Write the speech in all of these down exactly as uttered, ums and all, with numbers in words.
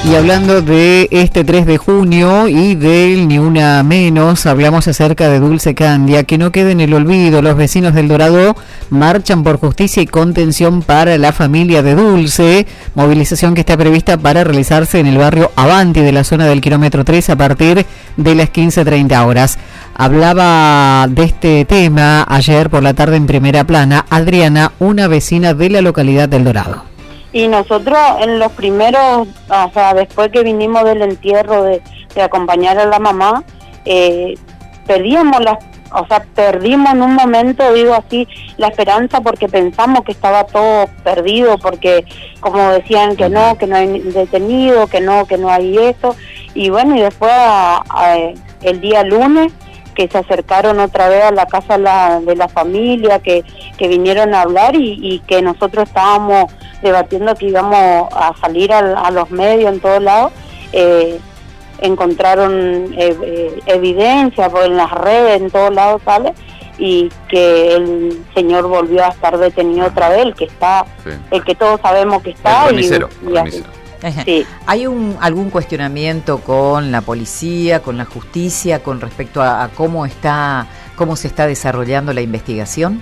Y hablando de este tres de junio y del Ni Una Menos, hablamos acerca de Dulce Candia. Que no quede en el olvido, los vecinos del Dorado marchan por justicia y contención para la familia de Dulce, movilización que está prevista para realizarse en el barrio Avanti de la zona del kilómetro tres a partir de las quince treinta horas. Hablaba de este tema ayer por la tarde en Primera Plana Adriana, una vecina de la localidad del Dorado. Y nosotros en los primeros, o sea, después que vinimos del entierro de, de acompañar a la mamá, eh, perdíamos la, o sea, perdimos en un momento, digo así, la esperanza porque pensamos que estaba todo perdido, porque como decían que no, que no hay detenido, que no, que no hay esto, y bueno, y después a, a, el día lunes, que se acercaron otra vez a la casa la, de la familia, que, que vinieron a hablar y, y que nosotros estábamos debatiendo que íbamos a salir a, a los medios en todos lados, eh, encontraron eh, eh, evidencia pues, en las redes, en todos lados sale, y que el señor volvió a estar detenido otra vez, el que está, sí. el que todos sabemos que está. El remisero, y, y remisero. Sí. ¿Hay un, algún cuestionamiento con la policía, con la justicia, con respecto a, a cómo está, cómo se está desarrollando la investigación?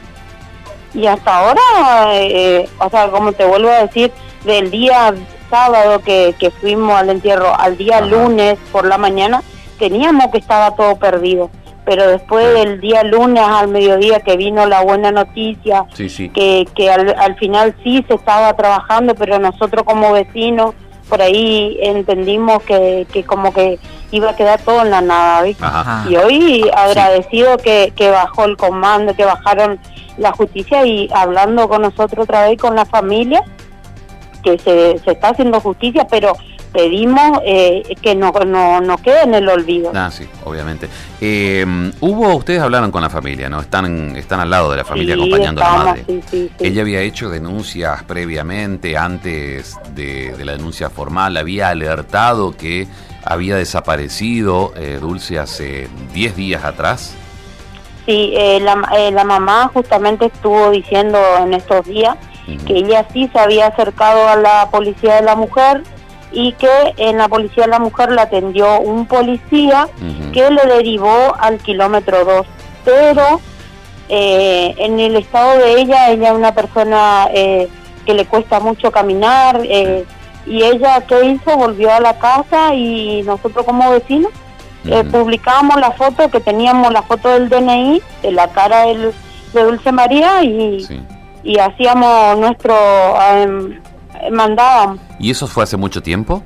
Y hasta ahora, eh, o sea, como te vuelvo a decir, del día sábado que, que fuimos al entierro al día Ajá. lunes por la mañana, teníamos que estaba todo perdido. Pero después sí. del día lunes al mediodía que vino la buena noticia, sí, sí. que, que al, al final sí se estaba trabajando, pero nosotros como vecinos por ahí entendimos que, que como que iba a quedar todo en la nada, ¿viste? Ajá. Y hoy agradecido sí. que, que bajó el comando, que bajaron la justicia y hablando con nosotros otra vez, con la familia, que se, se está haciendo justicia, pero pedimos eh, que no, no, no quede en el olvido. Ah, sí, obviamente. Eh, hubo, ustedes hablaron con la familia, ¿no? Están, están al lado de la familia sí, acompañando estamos, a la madre. Sí, sí, sí. Ella había hecho denuncias previamente, antes de, de la denuncia formal, había alertado que había desaparecido eh, Dulce hace diez días atrás. Sí, eh, la, eh, la mamá justamente estuvo diciendo en estos días uh-huh. que ella sí se había acercado a la policía de la mujer y que en la policía de la mujer la atendió un policía uh-huh. que le derivó al kilómetro dos, pero eh, en el estado de ella, ella es una persona eh, que le cuesta mucho caminar eh, y ella, ¿qué hizo? Volvió a la casa y nosotros como vecinos uh-huh. eh, publicábamos la foto, que teníamos la foto del D N I, de la cara del, de Dulce María y, sí. y hacíamos nuestro... Eh, mandábamos. ¿Y eso fue hace mucho tiempo?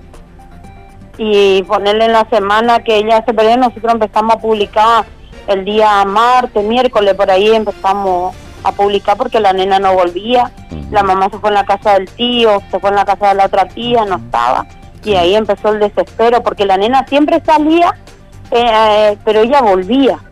Y ponerle en la semana que ella se perdió, nosotros empezamos a publicar el día martes, miércoles, por ahí empezamos a publicar porque la nena no volvía, uh-huh. la mamá se fue en la casa del tío, se fue en la casa de la otra tía, no estaba, sí. y ahí empezó el desespero, porque la nena siempre salía, eh, pero ella volvía.